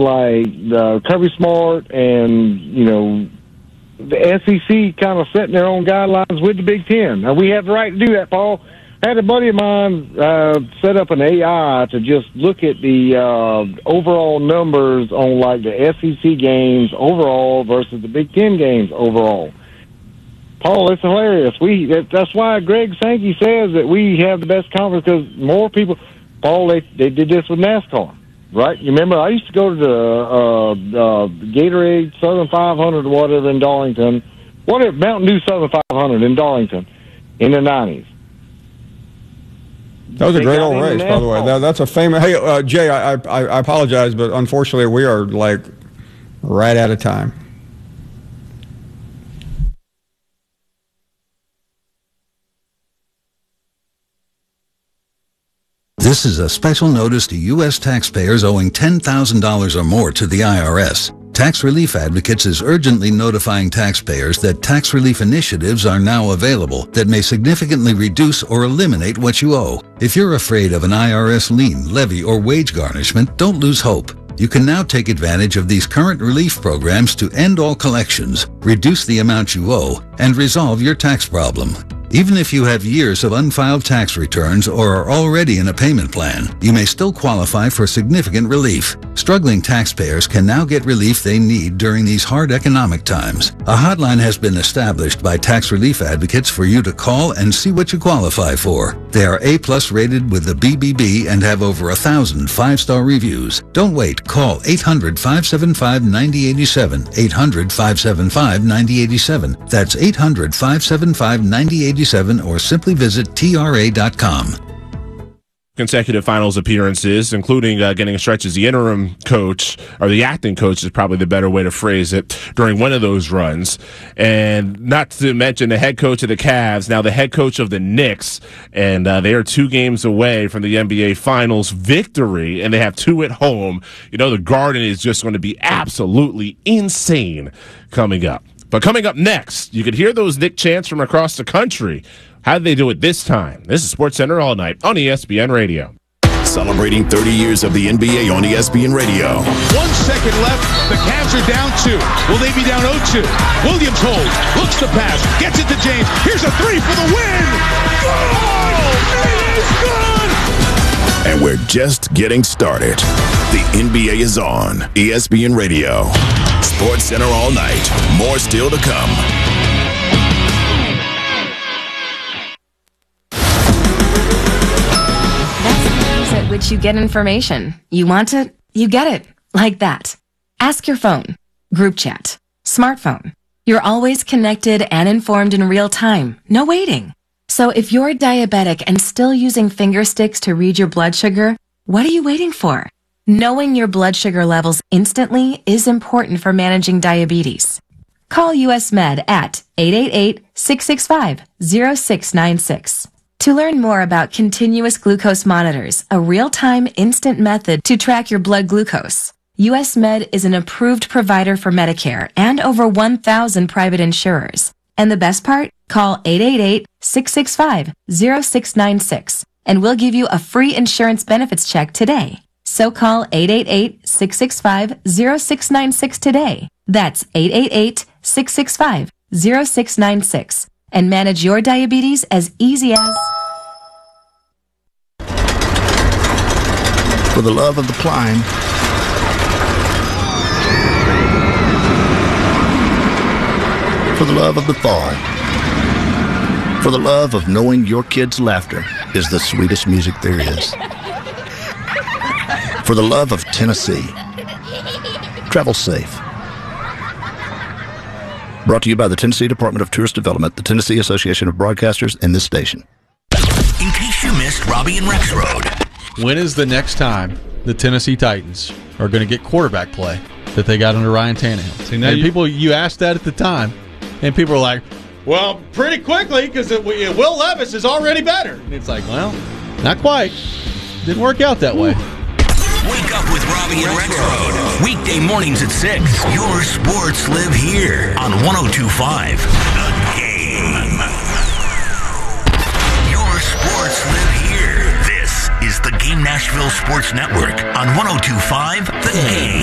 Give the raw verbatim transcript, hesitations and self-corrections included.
like the Kirby Smart and, you know, the S E C kind of setting their own guidelines with the Big Ten. Now, we have the right to do that, Paul. I had a buddy of mine uh, set up an A I to just look at the uh, overall numbers on, like, the S E C games overall versus the Big Ten games overall. Paul, it's hilarious. We that, That's why Greg Sankey says that we have the best conference, because more people, Paul, they, they did this with NASCAR, right? You remember, I used to go to the uh, uh, Gatorade Southern five hundred or whatever in Darlington, whatever, Mountain Dew Southern five hundred in Darlington in the nineties. That was a great old race, by the way. That, that's a famous. Hey, uh, Jay, I, I I apologize, but unfortunately, we are like right out of time. This is a special notice to U S taxpayers owing ten thousand dollars or more to the I R S. Tax Relief Advocates is urgently notifying taxpayers that tax relief initiatives are now available that may significantly reduce or eliminate what you owe. If you're afraid of an I R S lien, levy, or wage garnishment, don't lose hope. You can now take advantage of these current relief programs to end all collections, reduce the amount you owe, and resolve your tax problem. Even if you have years of unfiled tax returns or are already in a payment plan, you may still qualify for significant relief. Struggling taxpayers can now get relief they need during these hard economic times. A hotline has been established by Tax Relief Advocates for you to call and see what you qualify for. They are A-plus rated with the B B B and have over a thousand five-star reviews. Don't wait. Call eight hundred, five seven five, nine oh eight seven, eight hundred, five seven five, nine oh eight seven. That's eight hundred, five seven five, nine oh eight seven, or simply visit T R A dot com. Consecutive finals appearances, including uh, getting a stretch as the interim coach, or the acting coach is probably the better way to phrase it, during one of those runs. And not to mention the head coach of the Cavs, now the head coach of the Knicks, and uh, they are two games away from the N B A Finals victory, and they have two at home. You know, the Garden is just going to be absolutely insane coming up. But coming up next, you could hear those Knick chants from across the country. How did they do it this time? This is SportsCenter All Night on E S P N Radio. Celebrating thirty years of the N B A on E S P N Radio. One second left. The Cavs are down two. Will they be down oh two? Williams holds. Looks to pass. Gets it to James. Here's a three for the win. Oh, it is good. And we're just getting started. The N B A is on E S P N Radio. SportsCenter All Night. More still to come. At which you get information. You want it, you get it. Like that. Ask your phone. Group chat. Smartphone. You're always connected and informed in real time. No waiting. So if you're diabetic and still using finger sticks to read your blood sugar, what are you waiting for? Knowing your blood sugar levels instantly is important for managing diabetes. Call U S Med at eight eight eight, six six five, zero six nine six. To learn more about continuous glucose monitors, a real-time instant method to track your blood glucose, U S Med is an approved provider for Medicare and over one thousand private insurers. And the best part? Call eight eight eight, six six five, zero six nine six and we'll give you a free insurance benefits check today. So call eight eight eight, six six five, zero six nine six today. That's eight eight eight, six six five, zero six nine six. And manage your diabetes as easy as... For the love of the climb. For the love of the fall. For the love of knowing your kids' laughter is the sweetest music there is. For the love of Tennessee. Travel safe. Brought to you by the Tennessee Department of Tourist Development, the Tennessee Association of Broadcasters, and this station. In case you missed Robbie and Rex Road. When is the next time the Tennessee Titans are going to get quarterback play that they got under Ryan Tannehill? See, now and you, people, you asked that at the time, and people are like, well, pretty quickly, because Will Levis is already better. And it's like, well, not quite. Didn't work out that way. Wake up with Robbie and Rex Road. Weekday mornings at six. Your sports live here on one oh two point five. The Game. Your sports live here. This is the Game Nashville Sports Network on one oh two point five. The Game.